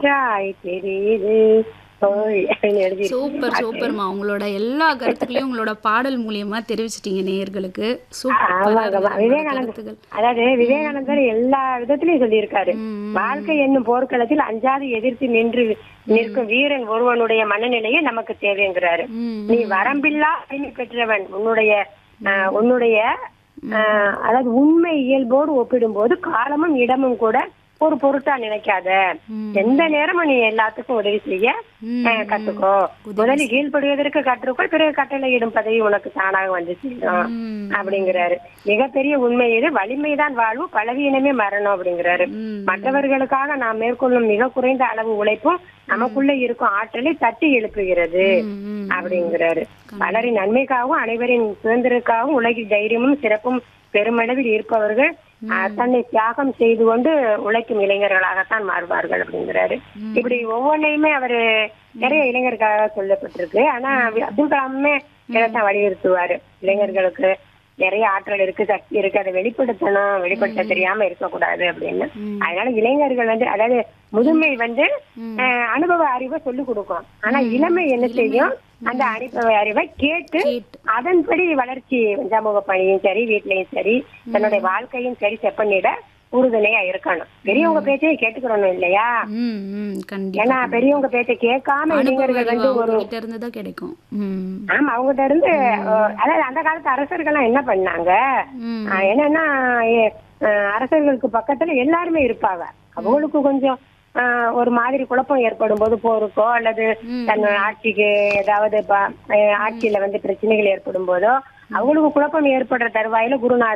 காற்றாய் தெரியுது தோழி அப்படின்னு எழுதியிருக்கீங்க சூப்பர் பாட்டு. சூப்பர்மா. உங்களோட எல்லா கருத்துக்களையும் உங்களோட பாடல் மூலியமா தெரிவிச்சிட்டீங்க நேயர்களுக்கு. சூப்பரா ஆமாங்கம்மா இருந்தது உங்களோட விவேகானந்தர். கருத்துக்கள். அதாவது விவேகானந்தர் எல்லா விதத்திலையும் சொல்லியிருக்காரு. ம், வாழ்க்கை என்னும் போர்க்களத்தில் அஞ்சாது எதிர்த்து நிற்கும் வீரன் ஒருவனுடைய மனநிலையே நமக்கு தேவைங்கிறாரு. ம், நீ வரம்பில்லா அறிவு பெற்றவன். உன்னுடைய அதாவது உண்மை இயல்போடு ஒப்பிடும்போது காலமும் இடமும் கூட ஒரு பொருட்டா நினைக்காத. எந்த நேரமும் நீ எல்லாத்துக்கும் உதவி செய்ய கத்துக்கோ. முதலில் கீழ்படுவதற்கு கற்றுக்கொள், பிறகு கட்டளையிடும் பதவி உனக்கு தானாக வந்து சேரும் அப்படிங்கிறாரு. மிகப்பெரிய உண்மை இது. வலிமைதான் வாழ்வு, பலவீனமே மரணம் அப்படிங்கிறாரு. மற்றவர்களுக்காக நாம் மேற்கொள்ளும் மிக குறைந்த அளவு உழைப்பும் நமக்குள்ள இருக்கும் ஆற்றலை தட்டி எழுப்புகிறது அப்படிங்கிறாரு. பலரின் நன்மைக்காகவும் அனைவரின் சுதந்திரக்காகவும் உலகில் தைரியமும் சிறப்பும் பெருமளவில் இருப்பவர்கள் தன்னை தியாகம் செய்து கொண்டு உழைக்கும் இளைஞர்களாகத்தான் மாறுவார்கள் அப்படிங்கிறாரு. இப்படி ஒவ்வொன்றையுமே அவரு நிறைய இளைஞருக்காக சொல்லப்பட்டிருக்கு. ஆனா அப்துல் கலாமுமே இதைத்தான் வலியுறுத்துவாரு. இளைஞர்களுக்கு நிறைய ஆற்றல் இருக்கு, சக்தி இருக்கு, அதை வெளிப்படுத்தணும், வெளிப்படுத்த தெரியாம இருக்கக்கூடாது அப்படின்னு. அதனால இளைஞர்கள் அதாவது முதுமை அனுபவ அறிவை சொல்லிக் கொடுக்கும். ஆனா இளமை என்ன செய்யும்? அந்த அனுபவ அறிவை கேட்டு அதன்படி வளர்ச்சி சமூக பணியும் சரி, வீட்லயும் சரி, தன்னுடைய வாழ்க்கையும் சரி செப்பனிட உறுதுணையா இருக்கணும். பெரியவங்க பேச்சையும் கேட்டுக்கிறணும் இல்லையா? ஏன்னா பெரியவங்க பேச்சை கேட்காம இளைஞர்கள் ஒரு இருந்துதான் கிடைக்கும். ஆமா அவங்ககிட்ட இருந்து அதாவது அந்த காலத்து அரசர்கள்லாம் என்ன பண்ணாங்க, என்னன்னா அரசர்களுக்கு பக்கத்துல எல்லாருமே இருப்பாங்க. அவங்களுக்கு கொஞ்சம் ஒரு மாதிரி குழப்பம் ஏற்படும் போது போருக்கோ அல்லது தன் ஆட்சிக்கு ஏதாவது ஆட்சியில பிரச்சனைகள் ஏற்படும் போதோ அவங்களுக்கு குழப்பம் ஏற்படுற தருவாயில குருநாதர்